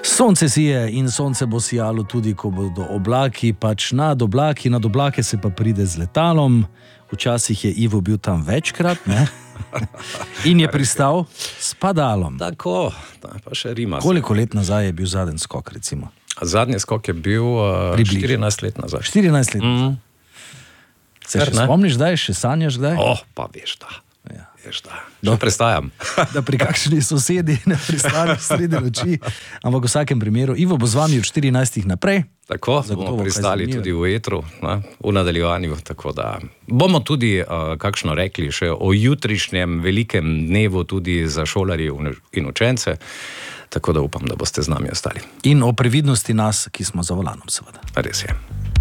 Sonce sije in sonce bo sijalo tudi, ko bodo oblaki, pač nad oblake se pa pride z letalom. Včasih je Ivo bil tam večkrat, ne? In je pristal s padalom. Tako, pa še rima. Koliko let nazaj je bil zadnji skok, recimo? Zadnji skok je bil 14 let nazaj. 14 let nazaj. Se še spomniš, kdaj? Še sanjaš, kdaj? Pa veš da. Ja. Veš da. Že prestajam. Da pri kakšni sosedi ne pristanem sredi noči. Ampak v vsakem primeru, Ivo bo z vami od 14 naprej. Tako, bomo pristali tudi v etru, v nadaljevanju, tako da bomo tudi, kakšno rekli, še o jutrišnjem velikem dnevu tudi za šolarje in učence, tako da upam, da boste z nami ostali. In o previdnosti nas, ki smo za volanom, seveda. Res je.